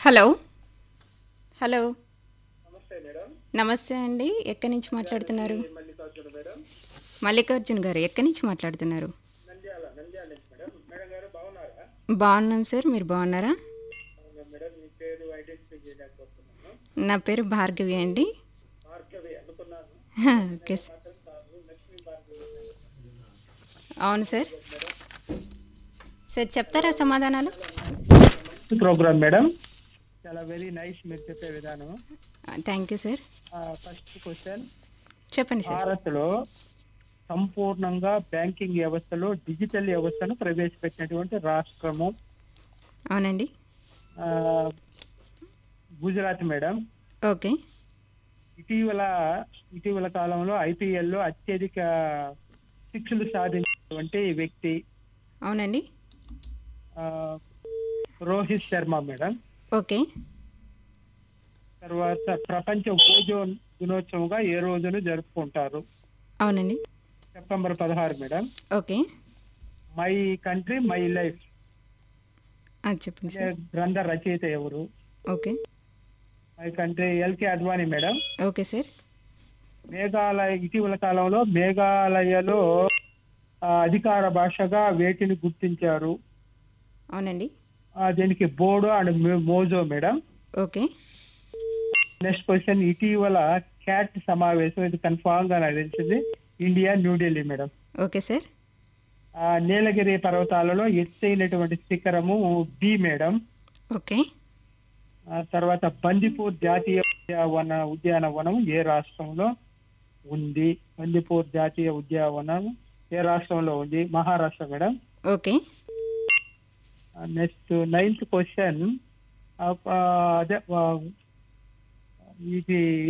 Hello. Hello. నమస్తే madam. నమస్తే అండి. ఎక్కడి నుంచి మాట్లాడుతున్నారు? మల్లికార్జున మేడం. మల్లికార్జున్ గారు ఎక్కడి నుంచి మాట్లాడుతున్నారు? నంద్యాల నుంచి మేడం. మేడం గారు బాగున్నారా? బాగున్నాం సార్. మీరు బాగున్నారా? అవునా మేడం, మీ పేరు ఐడెంటిఫై చేయలేకపోతున్నాను. నా పేరు భార్గవి అండి. భార్గవి అనుకున్నాను. Okay madam sir. మాత్రం కాదు, లక్ష్మీ భార్గవి మేడం. అవును సార్. మేడం సార్ చెప్తారా సమాధానాలు? మంచి ప్రోగ్రామ్ మేడం. చాలా వెరీ నైస్ మీరు చెప్పే విధానం. Thank you sir. First question, చెప్పండి సార్. భారత్లో సంపూర్ణంగా బ్యాంకింగ్ వ్యవస్థలో డిజిటల్ వ్యవస్థను ప్రవేశపెట్టినటువంటి రాష్ట్రము అవునండి. ఆ, గుజరాత్ మేడం. ఓకే. ఇటీవల కాలంలో ఐపీఎల్లో అత్యధిక శిక్షలు సాధించినటువంటి వ్యక్తి అవునండి. ఆ, రోహిత్ శర్మ మేడం. ఓకే. తర్వాత ప్రపంచ ఓజోన్ దినోత్సవంగా ఏ రోజును జరుపుకుంటారు? అవునండి. September 16 madam. Okay. My country my life చెప్పండి అనే సార్. గ్రంథ రచయిత ఎవరు? Okay. My country LK Advani madam. Okay sir. ఇటీవల కాలంలో మేఘాలయలో అధికార భాషగా వేటిని గుర్తించారు? అవునండి. దీనికి Bodo and Mojo madam. Okay. Next question, ఇటీవల క్యాట్ సమావేశం, ఇది కన్ఫామ్ గా నాకు తెలిసింది, India New Delhi madam. Okay sir. నీలగిరి పర్వతాలలో ఎత్తైనటువంటి శిఖరము బి మేడం. ఓకే. తర్వాత బందిపూర్ జాతీయ ఉద్యానవనం ఏ రాష్ట్రంలో ఉంది? బందిపూర్ జాతీయ ఉద్యానవనం ఏ రాష్ట్రంలో ఉంది? Maharashtra madam. Okay. Next 9th question, అదే ఇది